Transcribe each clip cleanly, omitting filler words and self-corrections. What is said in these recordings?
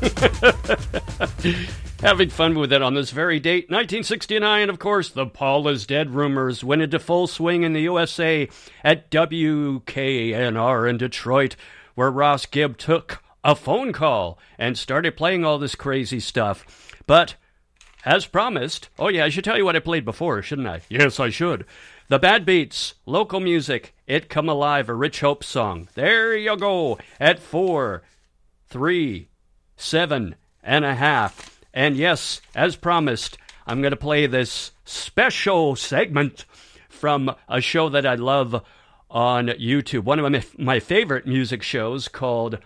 Having fun with it on this very date, 1969, of course, the Paul is Dead rumors went into full swing in the USA at WKNR in Detroit, where Ross Gibb took a phone call and started playing all this crazy stuff. But, as promised, oh yeah, I should tell you what I played before, shouldn't I? Yes, I should. The Bad Beats, local music, It Come Alive, a Rich Hope song. There you go, at 4, 3, 7.5. And yes, as promised, I'm going to play this special segment from a show that I love on YouTube. One of my favorite music shows called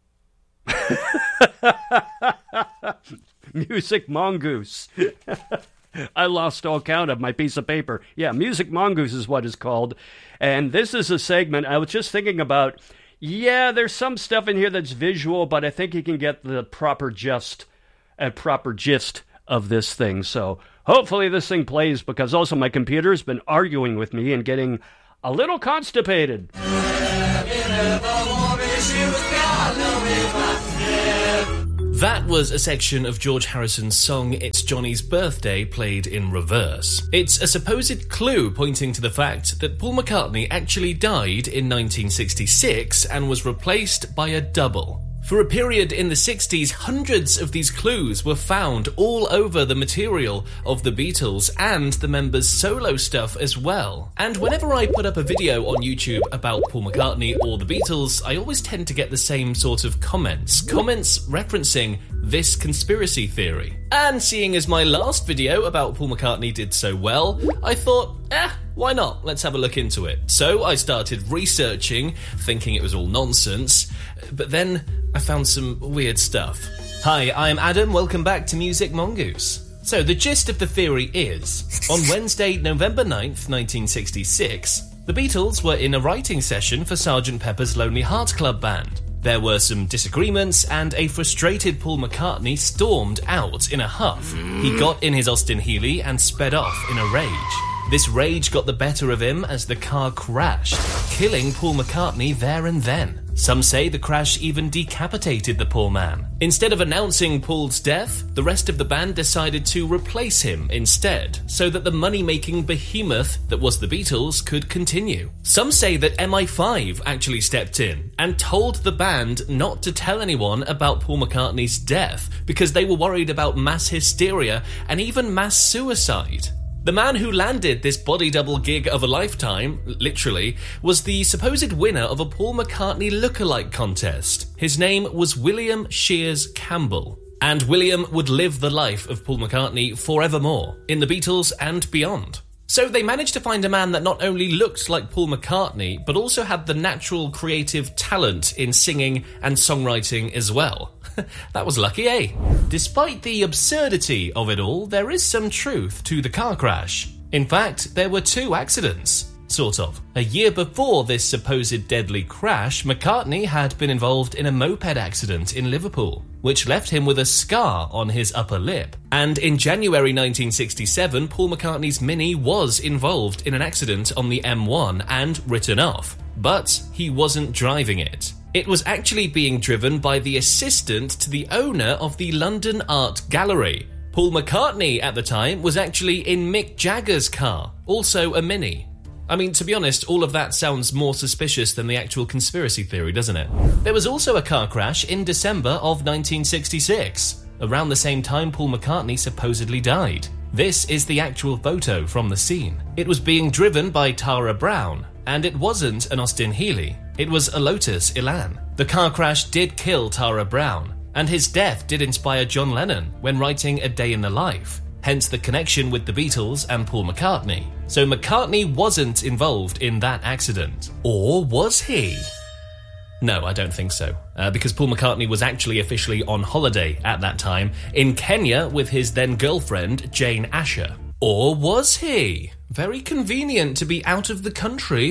Music Mongoose. I lost all count of my piece of paper. Yeah, Music Mongoose is what it's called. And this is a segment I was just thinking about. Yeah, there's some stuff in here that's visual, but I think you can get the proper gist of this thing. So hopefully this thing plays, because also my computer's been arguing with me and getting a little constipated. That was a section of George Harrison's song It's Johnny's Birthday played in reverse. It's a supposed clue pointing to the fact that Paul McCartney actually died in 1966 and was replaced by a double. For a period in the 60s, hundreds of these clues were found all over the material of the Beatles and the members' solo stuff as well. And whenever I put up a video on YouTube about Paul McCartney or the Beatles, I always tend to get the same sort of comments referencing this conspiracy theory. And seeing as my last video about Paul McCartney did so well, I thought, why not? Let's have a look into it. So I started researching, thinking it was all nonsense, but then I found some weird stuff. Hi, I'm Adam, welcome back to Music Mongoose. So the gist of the theory is, on Wednesday, November 9th, 1966, the Beatles were in a writing session for Sgt. Pepper's Lonely Hearts Club Band. There were some disagreements, and a frustrated Paul McCartney stormed out in a huff. He got in his Austin Healey and sped off in a rage. This rage got the better of him as the car crashed, killing Paul McCartney there and then. Some say the crash even decapitated the poor man. Instead of announcing Paul's death, the rest of the band decided to replace him instead, so that the money-making behemoth that was the Beatles could continue. Some say that MI5 actually stepped in and told the band not to tell anyone about Paul McCartney's death because they were worried about mass hysteria and even mass suicide. The man who landed this body double gig of a lifetime, literally, was the supposed winner of a Paul McCartney lookalike contest. His name was William Shears Campbell. And William would live the life of Paul McCartney forevermore, in the Beatles and beyond. So they managed to find a man that not only looked like Paul McCartney, but also had the natural creative talent in singing and songwriting as well. That was lucky, eh? Despite the absurdity of it all, there is some truth to the car crash. In fact, there were two accidents. Sort of. A year before this supposed deadly crash, McCartney had been involved in a moped accident in Liverpool, which left him with a scar on his upper lip. And in January 1967, Paul McCartney's Mini was involved in an accident on the M1 and written off. But he wasn't driving it. It was actually being driven by the assistant to the owner of the London Art Gallery. Paul McCartney at the time was actually in Mick Jagger's car, also a Mini. I mean, to be honest, all of that sounds more suspicious than the actual conspiracy theory, doesn't it? There was also a car crash in December of 1966, around the same time Paul McCartney supposedly died. This is the actual photo from the scene. It was being driven by Tara Brown, and it wasn't an Austin Healey. It was a Lotus Elan. The car crash did kill Tara Brown, and his death did inspire John Lennon when writing A Day in the Life. Hence the connection with the Beatles and Paul McCartney. So McCartney wasn't involved in that accident. Or was he? No, I don't think so. Because Paul McCartney was actually officially on holiday at that time in Kenya with his then girlfriend Jane Asher. Or was he? Very convenient to be out of the country.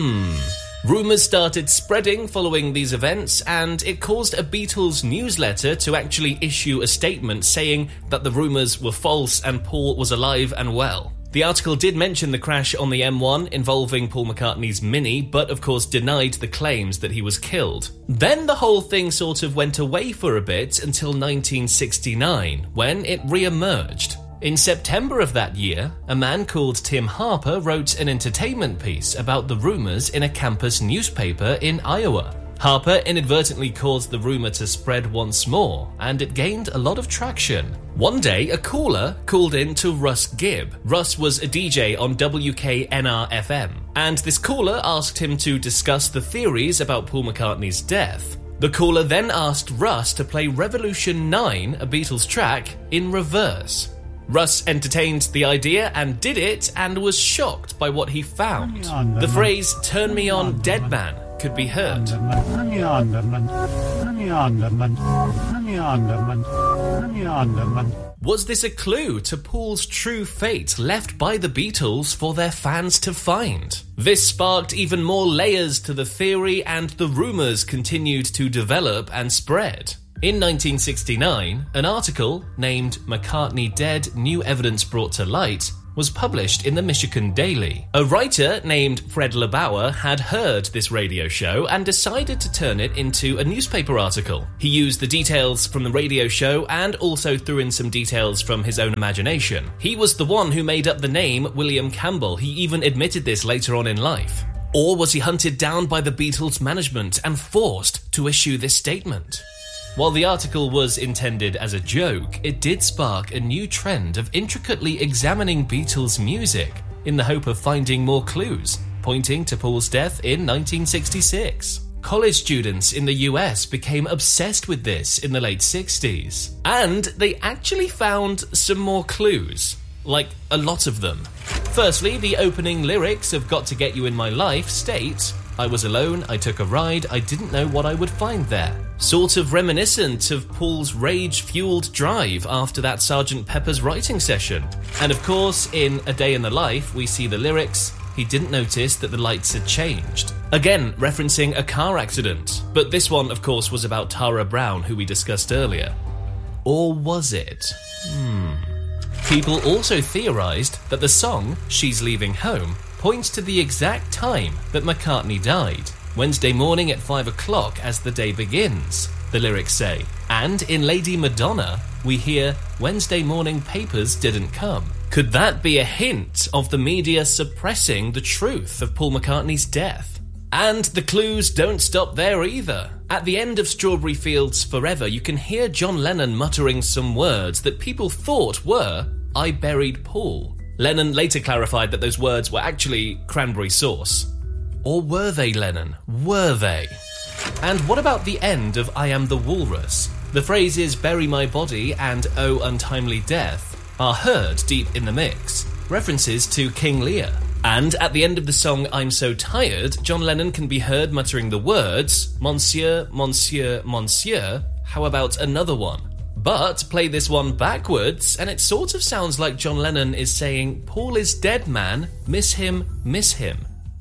Rumours started spreading following these events, and it caused a Beatles newsletter to actually issue a statement saying that the rumours were false and Paul was alive and well. The article did mention the crash on the M1 involving Paul McCartney's Mini, but of course denied the claims that he was killed. Then the whole thing sort of went away for a bit until 1969, when it re-emerged. In September of that year, a man called Tim Harper wrote an entertainment piece about the rumours in a campus newspaper in Iowa. Harper inadvertently caused the rumour to spread once more, and it gained a lot of traction. One day, a caller called in to Russ Gibb. Russ was a DJ on WKNR-FM, and this caller asked him to discuss the theories about Paul McCartney's death. The caller then asked Russ to play Revolution 9, a Beatles track, in reverse. Russ entertained the idea and did it, and was shocked by what he found. The phrase, "Turn me on, dead man," could be heard. Was this a clue to Paul's true fate left by the Beatles for their fans to find? This sparked even more layers to the theory, and the rumours continued to develop and spread. In 1969, an article named "McCartney Dead, New Evidence Brought to Light" was published in the Michigan Daily. A writer named Fred LeBauer had heard this radio show and decided to turn it into a newspaper article. He used the details from the radio show and also threw in some details from his own imagination. He was the one who made up the name William Campbell. He even admitted this later on in life. Or was he hunted down by the Beatles management and forced to issue this statement? While the article was intended as a joke, it did spark a new trend of intricately examining Beatles music in the hope of finding more clues, pointing to Paul's death in 1966. College students in the US became obsessed with this in the late 60s, and they actually found some more clues. Like, a lot of them. Firstly, the opening lyrics of "Got to Get You in My Life" state, "I was alone, I took a ride, I didn't know what I would find there." Sort of reminiscent of Paul's rage-fueled drive after that Sgt. Pepper's writing session. And of course, in "A Day in the Life," we see the lyrics, "He didn't notice that the lights had changed." Again, referencing a car accident. But this one, of course, was about Tara Brown, who we discussed earlier. Or was it? People also theorised that the song, "She's Leaving Home," points to the exact time that McCartney died. Wednesday morning at 5 o'clock as the day begins, the lyrics say. And in Lady Madonna, we hear, "Wednesday morning papers didn't come." Could that be a hint of the media suppressing the truth of Paul McCartney's death? And the clues don't stop there either. At the end of Strawberry Fields Forever, you can hear John Lennon muttering some words that people thought were, "I buried Paul." Lennon later clarified that those words were actually cranberry sauce. Or were they, Lennon? Were they? And what about the end of "I Am the Walrus"? The phrases "bury my body" and "oh untimely death" are heard deep in the mix, references to King Lear. And at the end of the song "I'm So Tired," John Lennon can be heard muttering the words, "Monsieur, Monsieur, Monsieur, how about another one?" But play this one backwards, and it sort of sounds like John Lennon is saying, "Paul is dead, man. Miss him, miss him."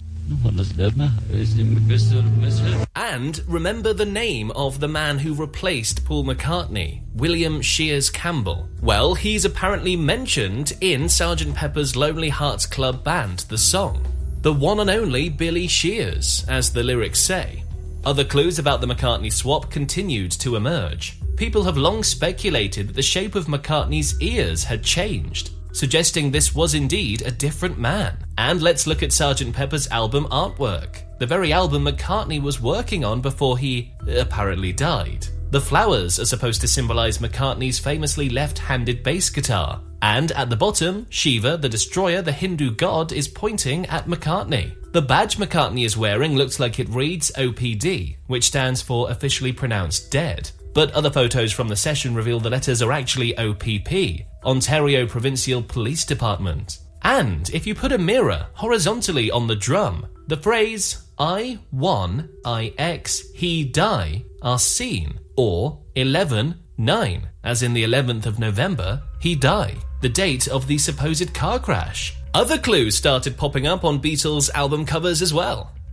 And remember the name of the man who replaced Paul McCartney, William Shears Campbell. Well, he's apparently mentioned in Sgt. Pepper's Lonely Hearts Club Band, the song. The one and only Billy Shears, as the lyrics say. Other clues about the McCartney swap continued to emerge. People have long speculated that the shape of McCartney's ears had changed, suggesting this was indeed a different man. And let's look at Sgt. Pepper's album artwork, the very album McCartney was working on before he apparently died. The flowers are supposed to symbolise McCartney's famously left-handed bass guitar, and at the bottom, Shiva, the destroyer, the Hindu god, is pointing at McCartney. The badge McCartney is wearing looks like it reads OPD, which stands for officially pronounced dead. But other photos from the session reveal the letters are actually OPP, Ontario Provincial Police Department. And if you put a mirror horizontally on the drum, the phrase I won, IX, he die are seen, or 11/9, as in the 11th of November, he die, the date of the supposed car crash. Other clues started popping up on Beatles album covers as well.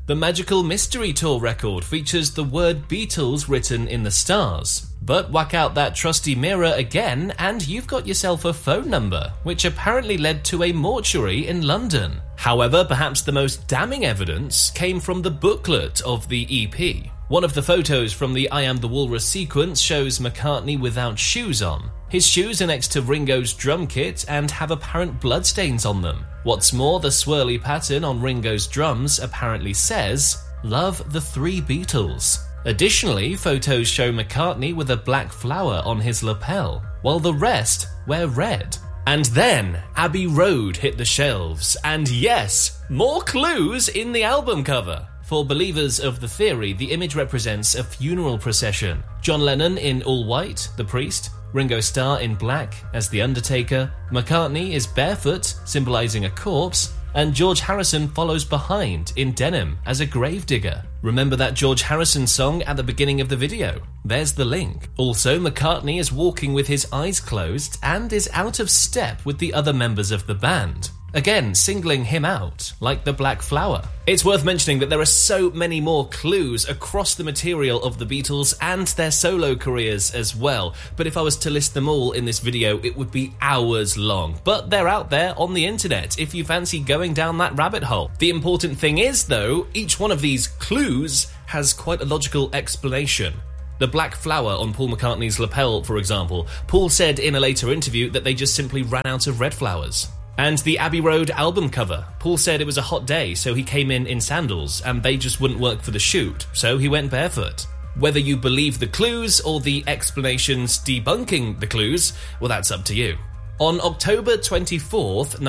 The Magical Mystery Tour record features the word Beatles written in the stars. But whack out that trusty mirror again and you've got yourself a phone number, which apparently led to a mortuary in London. However, perhaps the most damning evidence came from the booklet of the EP. One of the photos from the I Am the Walrus sequence shows McCartney without shoes on. His shoes are next to Ringo's drum kit and have apparent bloodstains on them. What's more, the swirly pattern on Ringo's drums apparently says, "Love the Three Beatles." Additionally, photos show McCartney with a black flower on his lapel, while the rest wear red. And then Abbey Road hit the shelves, and yes, more clues in the album cover. For believers of the theory, the image represents a funeral procession. John Lennon in all white, the priest, Ringo Starr in black as the Undertaker, McCartney is barefoot, symbolizing a corpse, and George Harrison follows behind in denim as a gravedigger. Remember that George Harrison song at the beginning of the video? There's the link. Also, McCartney is walking with his eyes closed and is out of step with the other members of the band. Again, singling him out, like the Black Flower. It's worth mentioning that there are so many more clues across the material of the Beatles and their solo careers as well, but if I was to list them all in this video, it would be hours long. But they're out there on the internet if you fancy going down that rabbit hole. The important thing is, though, each one of these clues has quite a logical explanation. The black flower on Paul McCartney's lapel, for example. Paul said in a later interview that they just simply ran out of red flowers. And the Abbey Road album cover. Paul said it was a hot day, so he came in sandals, and they just wouldn't work for the shoot, so he went barefoot. Whether you believe the clues or the explanations debunking the clues, well, that's up to you. On October 24th,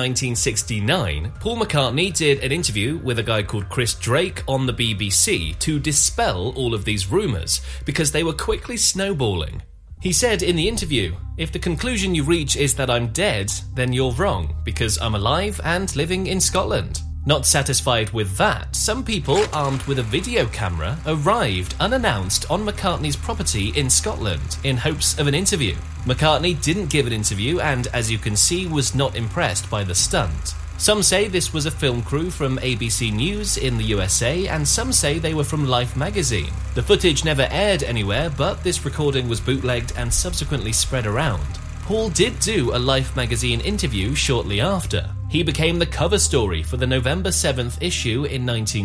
1969, Paul McCartney did an interview with a guy called Chris Drake on the BBC to dispel all of these rumours, because they were quickly snowballing. He said in the interview, "If the conclusion you reach is that I'm dead, then you're wrong, because I'm alive and living in Scotland." Not satisfied with that, some people armed with a video camera arrived unannounced on McCartney's property in Scotland in hopes of an interview. McCartney didn't give an interview and, as you can see, was not impressed by the stunt. Some say this was a film crew from ABC News in the USA, and some say they were from Life magazine. The footage never aired anywhere, but this recording was bootlegged and subsequently spread around. Paul did do a Life magazine interview shortly after. He became the cover story for the November 7th issue in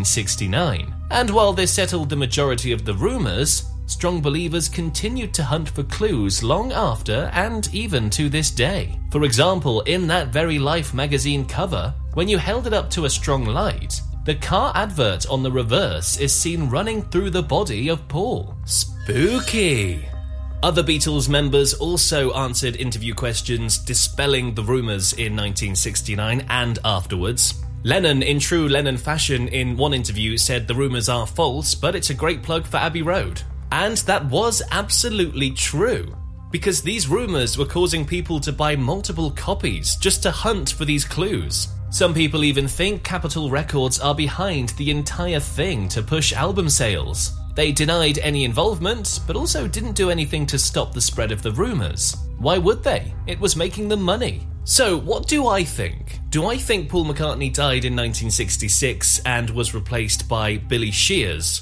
1969. And while this settled the majority of the rumours, strong believers continued to hunt for clues long after and even to this day. For example, in that very Life magazine cover, when you held it up to a strong light, the car advert on the reverse is seen running through the body of Paul. Spooky! Other Beatles members also answered interview questions dispelling the rumours in 1969 and afterwards. Lennon, in true Lennon fashion, in one interview said the rumours are false, but it's a great plug for Abbey Road. And that was absolutely true, because these rumours were causing people to buy multiple copies just to hunt for these clues. Some people even think Capitol Records are behind the entire thing to push album sales. They denied any involvement, but also didn't do anything to stop the spread of the rumours. Why would they? It was making them money. So, what do I think? Do I think Paul McCartney died in 1966 and was replaced by Billy Shears?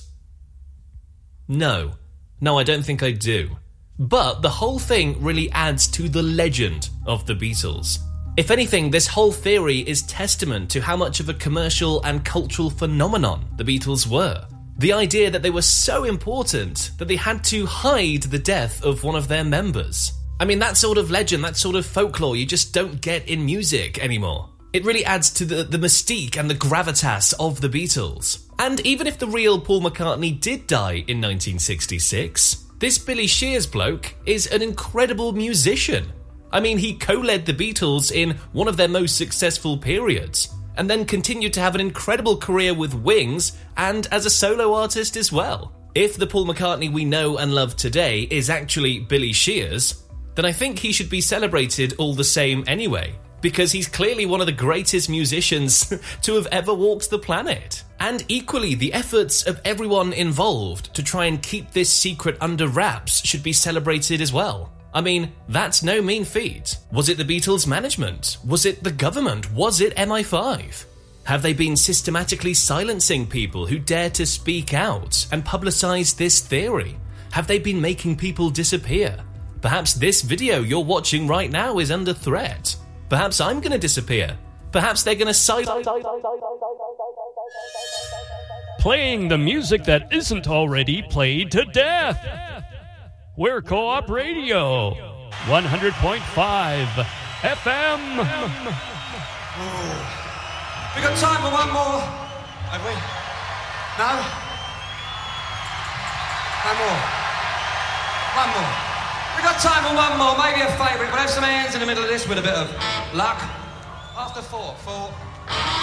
No, I don't think I do. But the whole thing really adds to the legend of the Beatles. If anything, this whole theory is testament to how much of a commercial and cultural phenomenon the Beatles were. The idea that they were so important that they had to hide the death of one of their members. I mean, that sort of legend, that sort of folklore, you just don't get in music anymore. It really adds to the mystique and the gravitas of the Beatles. And even if the real Paul McCartney did die in 1966, this Billy Shears bloke is an incredible musician. I mean, he co-led the Beatles in one of their most successful periods, and then continued to have an incredible career with Wings and as a solo artist as well. If the Paul McCartney we know and love today is actually Billy Shears, then I think he should be celebrated all the same anyway, because he's clearly one of the greatest musicians to have ever walked the planet. And equally, the efforts of everyone involved to try and keep this secret under wraps should be celebrated as well. I mean, that's no mean feat. Was it the Beatles' management? Was it the government? Was it MI5? Have they been systematically silencing people who dare to speak out and publicise this theory? Have they been making people disappear? Perhaps this video you're watching right now is under threat. Perhaps I'm going to disappear. Perhaps they're going to silence... Playing the music that isn't already played to death. We're Co-op Radio, 100.5 FM. We got time for one more, have we? No? No more. One more. We got time for one more, maybe a favourite. We'll have some hands in the middle of this with a bit of luck. After four.